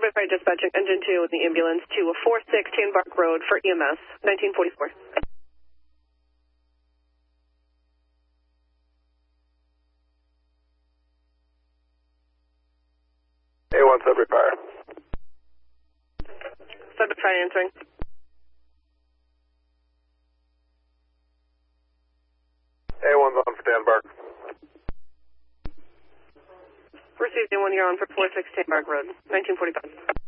Subway Fire dispatching engine 2 with the ambulance to 46 Tanbark Road for EMS, 1944. A1 Subway Fire. Subway Fire answering. A1's on for Tanbark. Received A1, you're on for 46 Tanbark Road, 1945.